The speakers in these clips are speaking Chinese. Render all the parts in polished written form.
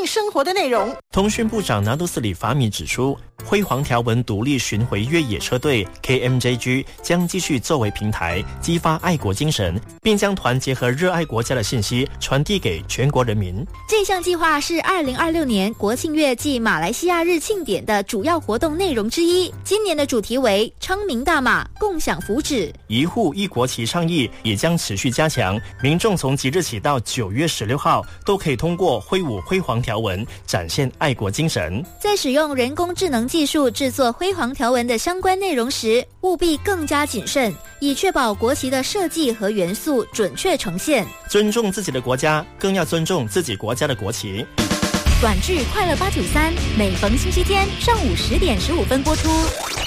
生活的内容。 通讯部长拿督斯里法米指出，辉煌条纹独立巡回越野车队 KMJG 将继续作为平台，激发爱国精神，并将团结和热爱国家的信息传递给全国人民。 这项计划是2026年国庆月暨马来西亚日庆典的主要活动内容之一。今年的主题为昌明大马，共享福祉。 一户一国旗倡议也将持续加强，民众从即日起到9月16号都可以通过挥舞辉煌条纹展现爱国精神。 在使用人工智能技术制作辉煌条纹的相关内容时，务必更加谨慎，以确保国旗的设计和元素准确呈现。 尊重自己的国家，更要尊重自己国家的国旗。 短剧快乐893，每逢星期天上午10点15分播出。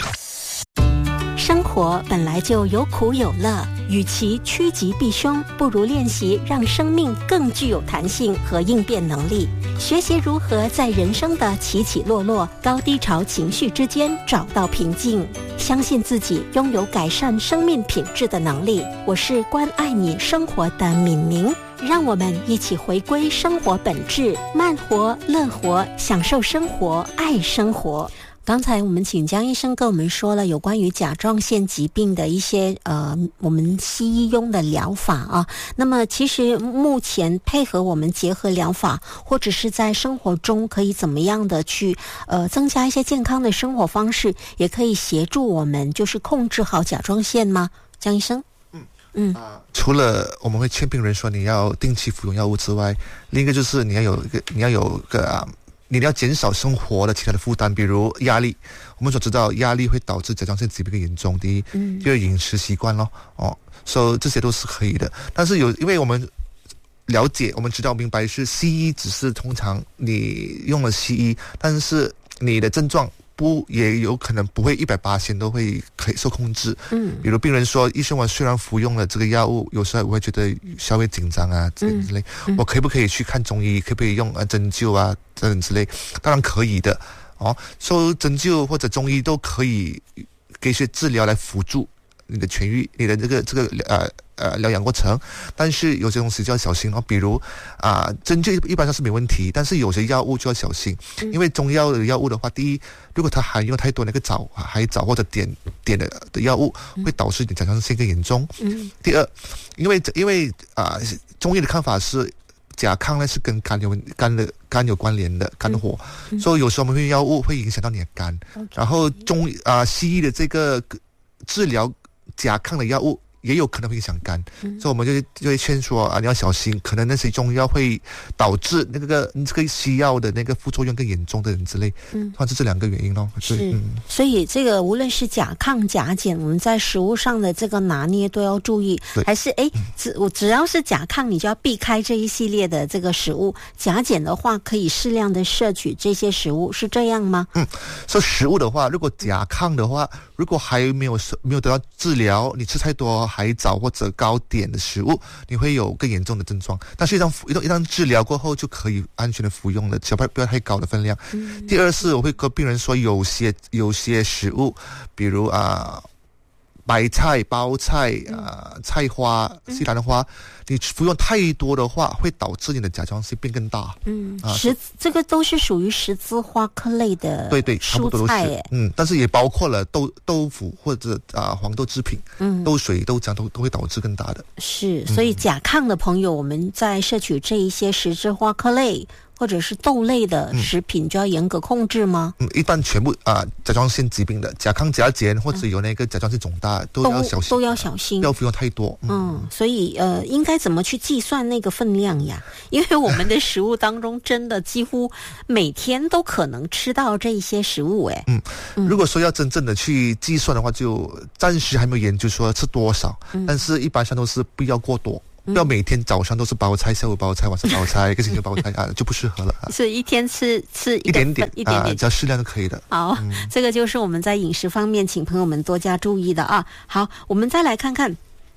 生活本来就有苦有乐，与其趋吉避凶，不如练习让生命更具有弹性和应变能力，学习如何在人生的起起落落、高低潮情绪之间找到平静，相信自己拥有改善生命品质的能力。我是关爱你生活的敏明，让我们一起回归生活本质，慢活、乐活，享受生活，爱生活。刚才我们请江医生跟我们说了有关于甲状腺疾病的一些我们西医用的疗法啊。那么其实目前配合我们结合疗法，或者是在生活中可以怎么样的去增加一些健康的生活方式，也可以协助我们就是控制好甲状腺吗？江医生？ 除了我们会劝病人说你要定期服用药物之外，另一个就是你要减少生活的其他的负担，比如压力。我们所知道压力会导致甲状腺疾病更严重。第一，第二，饮食习惯所以这些都是可以的。但是因为我们了解，我们知道明白是西医只是通常你用了西医，但是你的症状也有可能不会100%都会可以受控制。比如病人说，医生，我虽然服用了这个药物，有时候我会觉得稍微紧张啊之类，我可不可以去看中医？可不可以用针灸啊等等之类？当然可以的说针灸或者中医都可以给一些治疗来辅助你的痊愈，你的这个疗养过程。但是有些东西就要小心比如针灸一般上是没问题，但是有些药物就要小心。因为中药的药物的话，第一，如果它含用太多那个海藻或者碘的药物，会导致你甲状腺更严重。第二，因为中医的看法是甲亢呢是跟肝有关联的，肝火，所以有时候我们会用药物会影响到你的肝。然后西医的这个治疗甲亢的药物也有可能会影响肝，所以我们就会劝说你要小心，可能那些中药会导致这个西药的那个副作用更严重的人之类，是这两个原因咯。 所以这个无论是甲亢、甲减，我们在食物上的这个拿捏都要注意。还是只要是甲亢，你就要避开这一系列的这个食物；甲减的话，可以适量的摄取这些食物，是这样吗？ 所以食物的话，如果甲亢的话，如果还没有得到治疗，你吃太多海藻或者高碘的食物，你会有更严重的症状。但是一旦治疗过后，就可以安全的服用了，不要太高的分量。第二是我会跟病人说，有些食物，比如白菜、包菜、菜花、西兰花，你服用太多的话，会导致你的甲状腺变更大。 这个都是属于十字花科类的蔬菜。 但是也包括了豆腐或者黄豆制品，豆水、豆浆都会导致更大的。是， 所以甲亢的朋友，我们在摄取这一些十字花科类或者是豆类的食品就要严格控制吗？一般全部甲状腺疾病的甲亢、甲减或者有那个甲状腺肿大都要小心，不要服用太多。 所以应该怎么去计算那个分量呀？因为我们的食物当中真的几乎每天都可能吃到这一些食物。 如果说要真正的去计算的话，就暂时还没有研究说吃多少，但是一般上都是不要过多。不要每天早上都是包菜，下午包菜，晚上包菜，一个星期包菜就不适合了。 是一天吃一点点， 只要适量就可以的。 好，这个就是我们在饮食方面请朋友们多加注意的啊。好，我们再来看看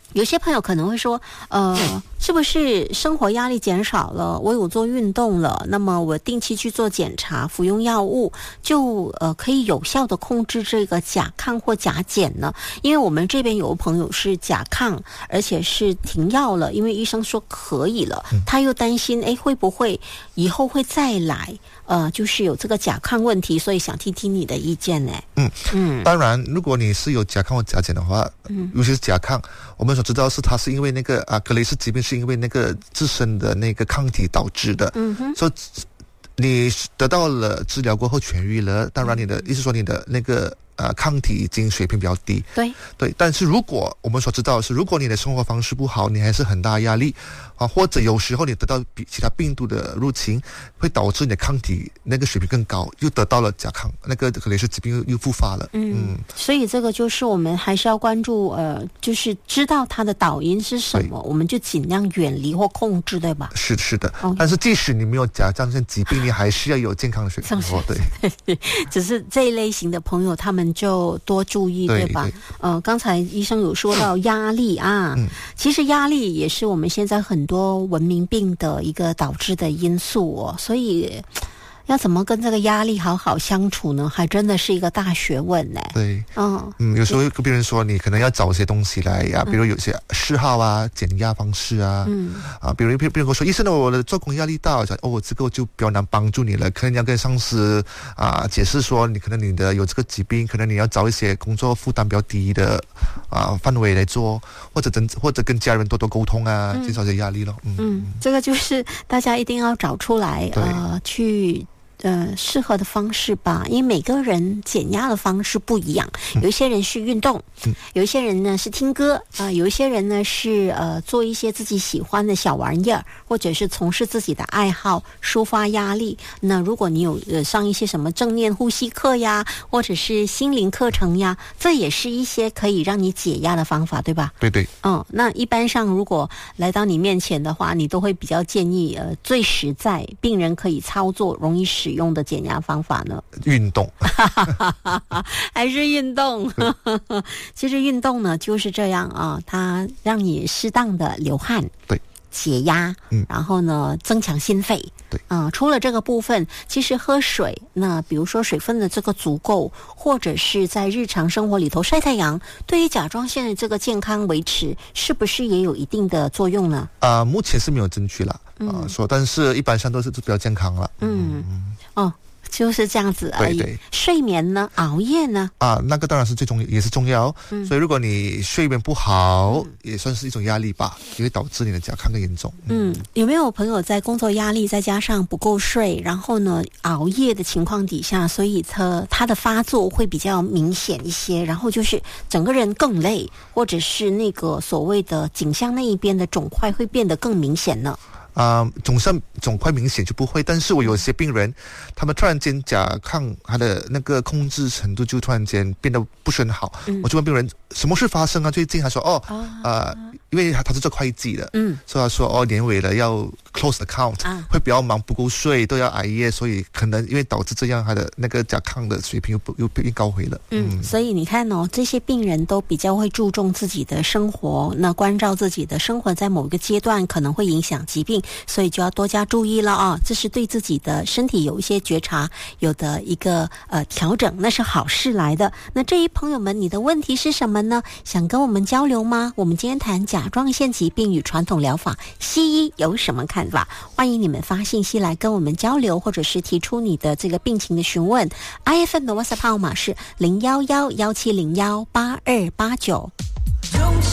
有些朋友可能会说，是不是生活压力减少了，我有做运动了，那么我定期去做检查，服用药物，就可以有效的控制这个甲亢或甲减呢？因为我们这边有个朋友是甲亢，而且是停药了，因为医生说可以了，他又担心，会不会以后会再来？就是有这个甲亢问题，所以想听听你的意见呢。 当然，如果你是有甲亢或甲减的话，尤其是甲亢，我们所知道是它是因为那个格雷氏疾病是因为那个自身的那个抗体导致的，所以你得到了治疗过后痊愈了，当然你的意思说你的那个抗体已经水平比较低，对，但是如果我们所知道的是，如果你的生活方式不好，你还是很大压力或者有时候你得到其他病毒的入侵，会导致你的抗体那个水平更高，又得到了甲亢，那个可能是疾病又复发了。 所以这个就是我们还是要关注，就是知道它的导因是什么，我们就尽量远离或控制，对吧？ 是的。但是即使你没有甲状腺疾病，你还是要有健康的水平。 对，只是这一类型的朋友他们就多注意，对吧？刚才医生有说到压力其实压力也是我们现在很多文明病的一个导致的因素所以要怎么跟这个压力好好相处呢？还真的是一个大学问呢。 对，有时候跟别人说，你可能要找一些东西来比如有些嗜好减压方式比如别人跟我说，医生，我的做工压力大，这个就比较难帮助你了，可能你要跟上司解释说，你可能你的有这个疾病，可能你要找一些工作负担比较低的范围来做，或者跟家人多多沟通减少些压力咯。 这个就是大家一定要找出来去适合的方式吧，因为每个人减压的方式不一样，有一些人是运动，有一些人呢是听歌有一些人呢是做一些自己喜欢的小玩意儿，或者是从事自己的爱好抒发压力。那如果你有上一些什么正念呼吸课呀，或者是心灵课程呀，这也是一些可以让你解压的方法，对吧？ 对。 那一般上如果来到你面前的话，你都会比较建议最实在病人可以操作容易使用的减压方法呢？ 运动还是运动其实运动呢就是这样它让你适当的流汗， 对， 解压然后呢增强心肺， 对除了这个部分，其实喝水，那比如说水分的这个足够，或者是在日常生活里头晒太阳，对于甲状腺的这个健康维持是不是也有一定的作用呢？ 目前是没有证据啦但是一般上都是比较健康了。 就是这样子而已。 对。 睡眠呢？熬夜呢？ 那个当然是也是重要。所以如果你睡眠不好，也算是一种压力吧，也会导致你的甲亢更严重。 有没有朋友在工作压力再加上不够睡，然后呢熬夜的情况底下，所以他的发作会比较明显一些，然后就是整个人更累，或者是那个所谓的颈项那一边的肿块会变得更明显呢？ 肿块明显就不会，但是我有些病人，他们突然间甲亢，他的那个控制程度就突然间变得不是很好。我就问病人什么事发生最近他说因为他是做会计的，所以他说年尾了要 close account，会比较忙，不够睡，都要熬夜，所以可能因为导致这样，他的那个甲亢的水平又高回了。 所以你看这些病人都比较会注重自己的生活，那关照自己的生活在某一个阶段可能会影响疾病，所以就要多加注意了这是对自己的身体有一些觉察，有的一个调整，那是好事来的。那这一朋友们，你的问题是什么呢？想跟我们交流吗？我们今天谈甲状腺疾病与传统疗法，西医有什么看法？欢迎你们发信息来跟我们交流，或者是提出你的这个病情的询问。IFM 的 WhatsApp 号码是011170182889。